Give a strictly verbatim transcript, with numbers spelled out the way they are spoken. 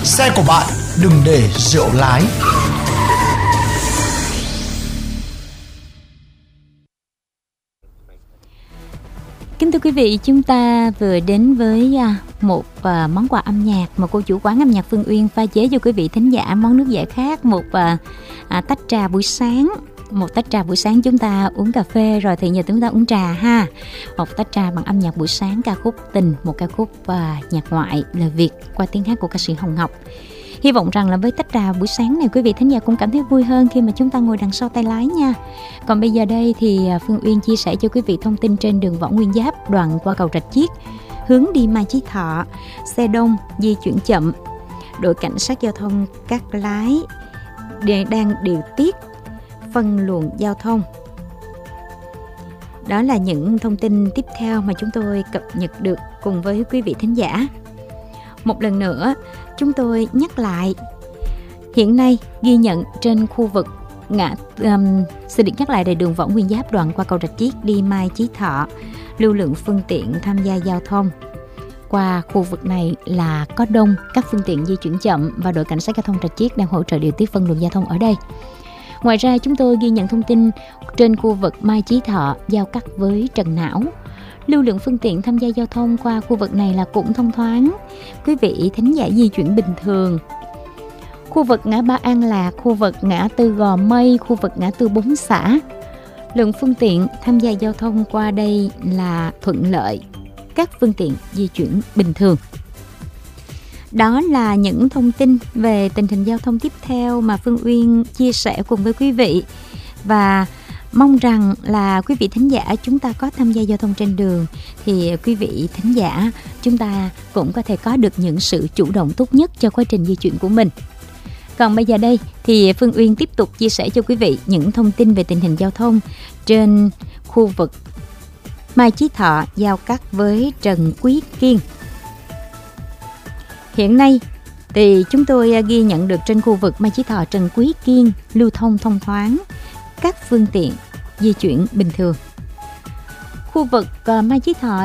Xe của bạn đừng để rượu lái. Kính thưa quý vị, chúng ta vừa đến với một món quà âm nhạc mà cô chủ quán âm nhạc Phương Uyên pha chế cho quý vị thính giả, món nước giải khát, một à, tách trà buổi sáng. Một tách trà buổi sáng chúng ta uống cà phê rồi thì giờ chúng ta uống trà ha. Một tách trà bằng âm nhạc buổi sáng, ca khúc Tình, một ca khúc uh, nhạc ngoại lời Việt qua tiếng hát của ca sĩ Hồng Ngọc. Hy vọng rằng là với tách trà buổi sáng này quý vị thính giả cũng cảm thấy vui hơn khi mà chúng ta ngồi đằng sau tay lái nha. Còn bây giờ đây thì Phương Uyên chia sẻ cho quý vị thông tin trên đường Võ Nguyên Giáp đoạn qua cầu Rạch Chiếc, hướng đi Mai Chí Thọ, xe đông di chuyển chậm. Đội cảnh sát giao thông các lái đang điều tiết phân luồng giao thông. Đó là những thông tin tiếp theo mà chúng tôi cập nhật được cùng với quý vị thính giả. Một lần nữa, chúng tôi nhắc lại, hiện nay ghi nhận trên khu vực ngã um, xin được nhắc lại là đường Võ Nguyên Giáp đoạn qua cầu Rạch Chiếc đi Mai Chí Thọ, lưu lượng phương tiện tham gia giao thông qua khu vực này là có đông, các phương tiện di chuyển chậm và đội cảnh sát giao thông Rạch Chiếc đang hỗ trợ điều tiết phân luồng giao thông ở đây. Ngoài ra chúng tôi ghi nhận thông tin trên khu vực Mai Chí Thọ giao cắt với Trần Não, lưu lượng phương tiện tham gia giao thông qua khu vực này là cũng thông thoáng, quý vị thính giả di chuyển bình thường. Khu vực ngã Ba An Lạc, khu vực ngã tư Gò Mây, khu vực ngã tư Bốn Xã, lượng phương tiện tham gia giao thông qua đây là thuận lợi, các phương tiện di chuyển bình thường. Đó là những thông tin về tình hình giao thông tiếp theo mà Phương Uyên chia sẻ cùng với quý vị. Và mong rằng là quý vị thính giả chúng ta có tham gia giao thông trên đường thì quý vị thính giả chúng ta cũng có thể có được những sự chủ động tốt nhất cho quá trình di chuyển của mình. Còn bây giờ đây thì Phương Uyên tiếp tục chia sẻ cho quý vị những thông tin về tình hình giao thông trên khu vực Mai Chí Thọ giao cắt với Trần Quý Kiên. Hiện nay thì chúng tôi ghi nhận được trên khu vực Mai Chí Thọ Trần Quý Kiên lưu thông thông thoáng, các phương tiện di chuyển bình thường. Khu vực Mai Chí Thọ